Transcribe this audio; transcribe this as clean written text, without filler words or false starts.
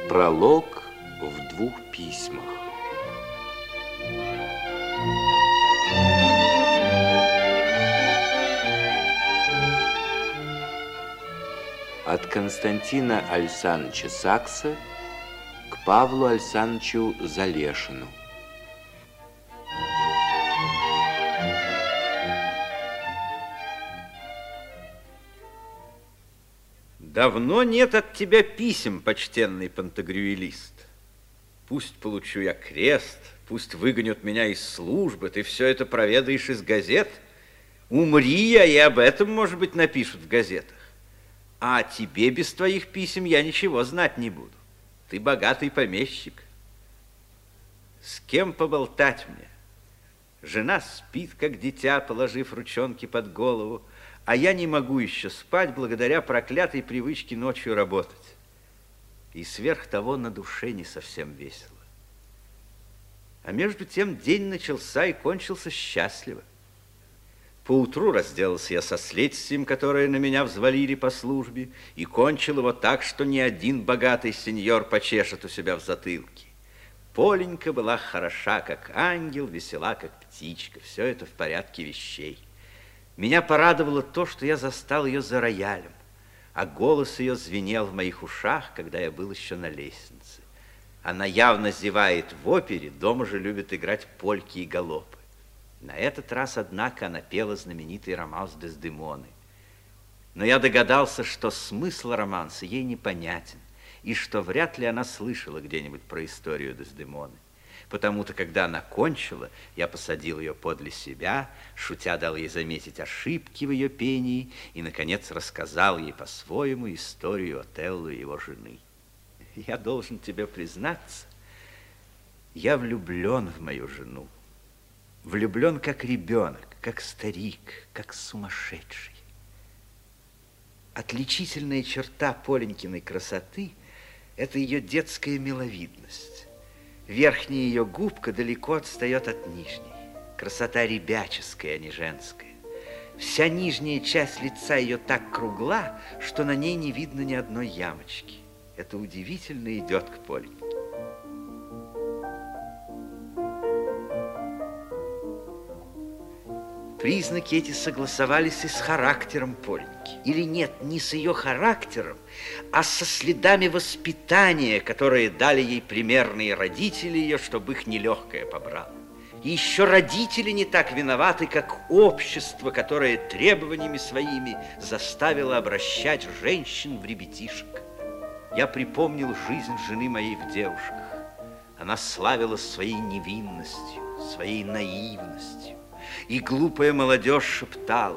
Пролог в двух письмах. От Константина Александровича Сакса к Павлу Александровичу Залешину. Давно нет от тебя писем, почтенный пантагрюэлист. Пусть получу я крест, пусть выгонят меня из службы, ты все это проведаешь из газет. Умри я, и об этом, может быть, напишут в газетах. А о тебе без твоих писем я ничего знать не буду. Ты богатый помещик. С кем поболтать мне? Жена спит, как дитя, положив ручонки под голову, а я не могу еще спать благодаря проклятой привычке ночью работать. И сверх того на душе не совсем весело. А между тем день начался и кончился счастливо. Поутру разделался я со следствием, которое на меня взвалили по службе, и кончил его так, что ни один богатый сеньор почешет у себя в затылке. Поленька была хороша, как ангел, весела, как птичка. Все это в порядке вещей. Меня порадовало то, что я застал ее за роялем, а голос ее звенел в моих ушах, когда я был еще на лестнице. Она явно зевает в опере, дома же любит играть польки и галопы. На этот раз, однако, она пела знаменитый романс Дездемоны. Но я догадался, что смысл романса ей непонятен, и что вряд ли она слышала где-нибудь про историю Дездемоны. Потому-то, когда она кончила, я посадил ее подле себя, шутя дал ей заметить ошибки в ее пении и, наконец, рассказал ей по-своему историю Отелло и его жены. Я должен тебе признаться, я влюблен в мою жену. Влюблен как ребенок, как старик, как сумасшедший. Отличительная черта Поленькиной красоты – это ее детская миловидность. Верхняя ее губка далеко отстает от нижней. Красота ребяческая, а не женская. Вся нижняя часть лица ее так кругла, что на ней не видно ни одной ямочки. Это удивительно идет к Поленьке. Признаки эти согласовались и с характером Поленьки. Или нет, не с ее характером, а со следами воспитания, которые дали ей примерные родители ее, чтобы их нелегкое побрало. И еще родители не так виноваты, как общество, которое требованиями своими заставило обращать женщин в ребятишек. Я припомнил жизнь жены моей в девушках. Она славилась своей невинностью, своей наивностью. И глупая молодежь шептала: